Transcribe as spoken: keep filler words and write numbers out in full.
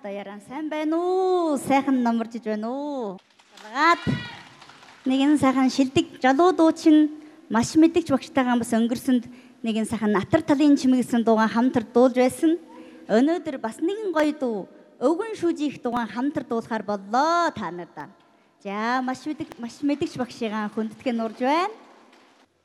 даяараа сайн байна уу? Сайхан номоржиж байна уу? Залгаад нэгэн сайхан шилдэг жолоо дуучин маш мэдгч багштайгаа бас өнгөрсөнд нэгэн сайхан натар талын чимэг гэсэн дуугаа хамтар дуулж байсан. Өнөөдөр бас нэгэн гоё дуу өвгөн шүүжих дуугаа хамтар дуулахар боллоо та нартай. За маш мэдг маш мэдгч багшигаа хүндтгэн нурж байна.